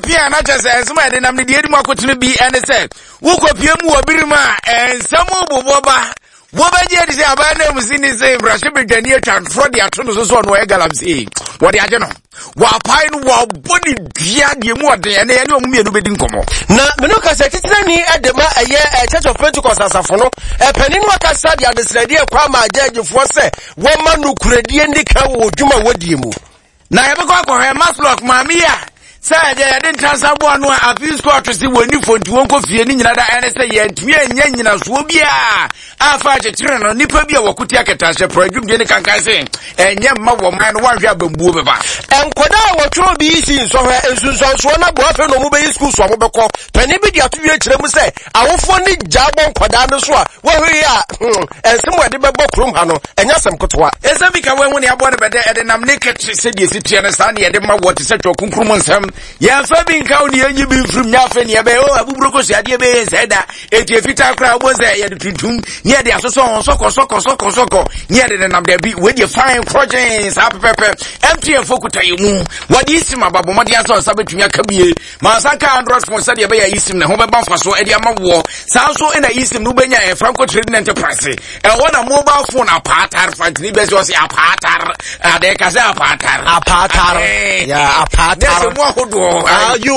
pia na chese sema de nam ne de edi makotene bi ene se wo kopie mu obirima ensamo boboba wo baje de se abana musini se brashe bedani atwanfro de ato no so no e galamsi wo de age no wa pai no wa body dia de mu ode ene ene omu mienu bedi nkomo na meno ka se titira ni edema eye Church of Pentecost asafo no paninu aka sa de adesrede kwa ma agejefo se wo ma no kuradie ndika wo dwuma wodie mu na yebekọ akọhwe Maslock mamia say dey didn't transfer bo no abuse court si woni fonti won ko fie ni nyina da ene say ye ntumi enya nyina so bia afa chechire no nipa bia wakuti aketahye program de ne kankan say enye mma wo man no wanhwe abambuo beba enkoda wotro bi isi nso hwe ensunso na bo afa no mo be school so mo bekọ pani bi dia to wie kire mu say awofo ni jabo nkoda no so a wo hwe ya ensem wede bebo krom ha no enya sem kotoa esabi ka we hu ne abo ne bede ede nam naked say die sitie ne sa ne ede ma wo te say tokunkrum nsem ya fa bi nka oni anyi bi frum nya fa ne be o abubroko si ade be seda eti efita kra obo ze ye de tuntum ne de asoso soko ne de nam de bi we de fine projects apepepe MTF okuta yimu wadi isim ababo made aso sabetumi akabie masaka Andros for said be ya isim ne ho be banfa so e de amawo sa so ina isim no benya e Franco Trading Enterprise e wona mobile phone apartar fantini be so se apartar ade ka se apartar ya apartar ayo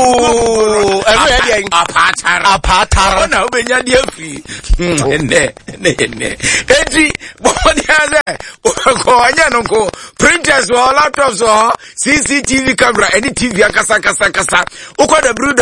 apartar ona obenya dia fi ne eti body aze ko anya no ko printers or laptops or CCTV camera any TV akasa uko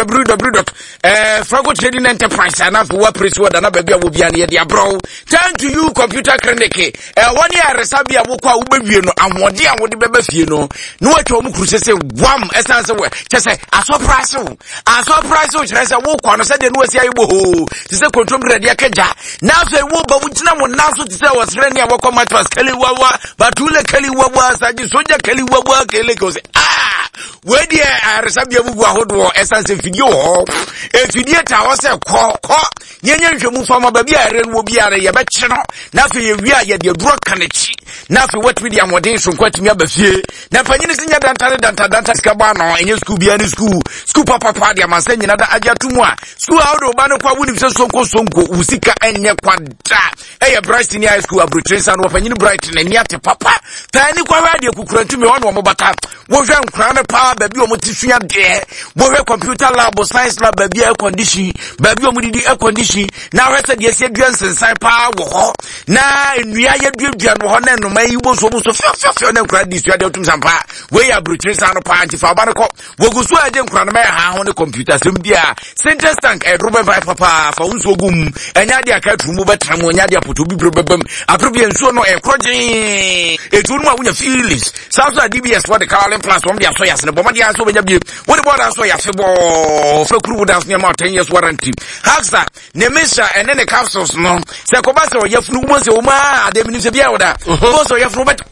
Franco Trading Enterprise ana for what press word na ba bia wo bia ne dia bro thank to you computer clinic one year resabia wo kwa wo bewie no amode a wo de beba fie no no atwa mu kuru sese wam essence we chese a surprise chese wo kwa no se de no asi ayibo ho chese control ready akaja na fe wo ba wo gina mo na so chese was reni a wo kwa matwas kali wawa batule kali wawa saji soja kali wawa kele ko se we die resabia bugu ahodo essence video ho video ta wo se ko yenye nhwemu fama ba bia re wo bia re ye be kye no na fe ye wi a ye de duro kanechi na fe what media modern so kwatimi abafie na panyini sinya danta sika ba no enye school bia ni school papa dia manse nyina da aja tumu a school ahodo ba no kwa wuni se sonko usika enye kwada eye Bright ni high school abrochrensa no panyini Bright na ni ate papa tani kwa radio kukurantumi wono mo bata wo hwe nkran ne pa ba bi o motisua de wo hwe computer lab science lab ba bi air condition ba bi o mudidi air condition na hwe de se aduan sensan pa wo ho na enua ye duadua no ho na no mai wo so fio na nkran di sua de otum sampa we ya abrochrensa no pa anti fa ba ne ko wo gusu aje nkran ma ha ho ne computer sem bia center tank e robe vai papa fa unso gum enya de aka tumu betra mo nya de apoto bi brebem aprobia nso no e kroje etu no a wunya feelings south DBS for the Carolyn Plus from the Asoyas ne bomadi aso benya bi wo de border so ya febo fekuru dance ne ma 10 years warranty haksa ne mesha ene ne capsules no se ko ba se o yafunu mo se o ma ade mi se bia woda mo so yafunu bet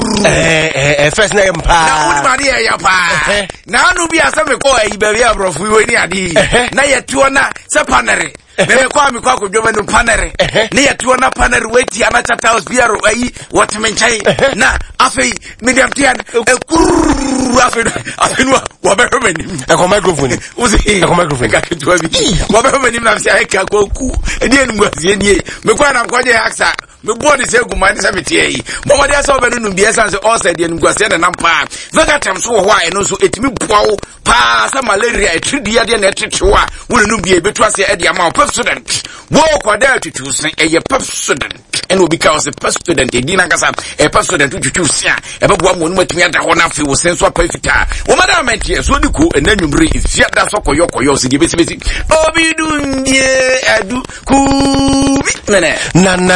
first na mpa na woni ma de ya pa na anu bi asa me ko ayi ba bia brofu we ni ade na yetuo na se panere me kwa mi kwa kudwoma no panere ne yetuo na panere weti ana chapter house bia ro ayi wotmenchai na afei medium tian afenua wabehomeni eko microphone uzi eko microphone ka kitwa bi wabehomeni na msia eka kwa ku edi enu azie nie me kwa na kwaje aksa me body se gumani se metie yi momade asa obenu nu bia sanse all said enu gwase na nampa vega tem so ho a eno so etimi buawo pa sa malaria etridia de na etetewa wonu nu bia betu ase e de ama student wo kwada tutu sen eye pep student eno because the pep student e dina kasa e pep student tutu sia e beboa mo nu matumi ada ho na afi wo sen so apa fita wo madam mentie so diku enanwumre ifia da so koyo se de besi obi du ndie adu ku nana